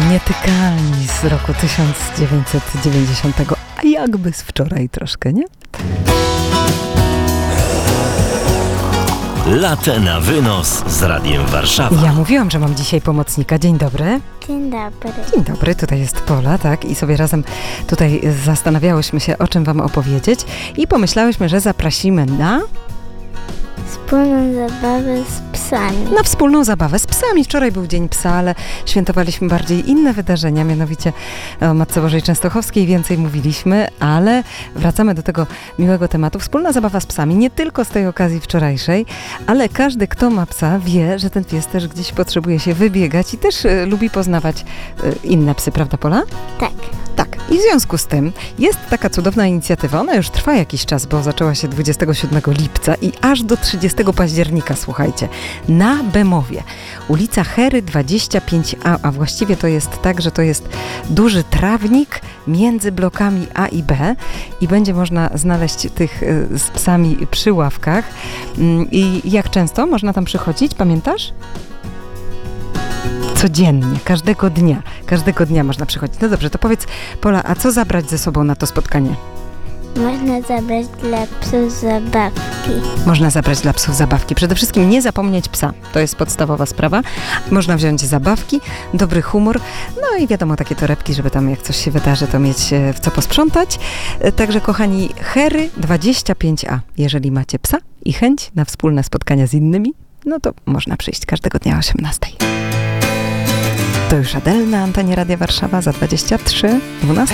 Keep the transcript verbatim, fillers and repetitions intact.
Nietykalni z roku tysiąc dziewięćset dziewięćdziesiątego, a jakby z wczoraj troszkę, nie? Latę na wynos z Radiem Warszawa. Ja mówiłam, że mam dzisiaj pomocnika. Dzień dobry. Dzień dobry. Dzień dobry, tutaj jest Pola, tak? I sobie razem tutaj zastanawiałyśmy się, o czym wam opowiedzieć i pomyślałyśmy, że zaprosimy na... Wspólną zabawę z psami. Na wspólną zabawę z psami. Wczoraj był Dzień Psa, ale świętowaliśmy bardziej inne wydarzenia, mianowicie o Matce Bożej Częstochowskiej więcej mówiliśmy, ale wracamy do tego miłego tematu. Wspólna zabawa z psami, nie tylko z tej okazji wczorajszej, ale każdy, kto ma psa, wie, że ten pies też gdzieś potrzebuje się wybiegać i też y, lubi poznawać y, inne psy, prawda, Pola? Tak. Tak. I w związku z tym jest taka cudowna inicjatywa. Ona już trwa jakiś czas, bo zaczęła się dwudziestego siódmego lipca i aż do trzydziestego października, słuchajcie, na Bemowie. Ulica Hery dwadzieścia pięć A, a właściwie to jest tak, że to jest duży trawnik między blokami A i B i będzie można znaleźć tych y, z psami przy ławkach. Mm, I jak często można tam przychodzić, pamiętasz? Codziennie, każdego dnia. Każdego dnia można przychodzić. No dobrze, to powiedz, Pola, a co zabrać ze sobą na to spotkanie? Można zabrać dla psów zabawki. Można zabrać dla psów zabawki. Przede wszystkim nie zapomnieć psa. To jest podstawowa sprawa. Można wziąć zabawki, dobry humor, no i wiadomo, takie torebki, żeby tam jak coś się wydarzy, to mieć w co posprzątać. Także kochani, Hery dwadzieścia pięć A. Jeżeli macie psa i chęć na wspólne spotkania z innymi, no to można przyjść każdego dnia o osiemnastej. To już Adele na antenie Radia Warszawa za dwadzieścia trzy dwanaście.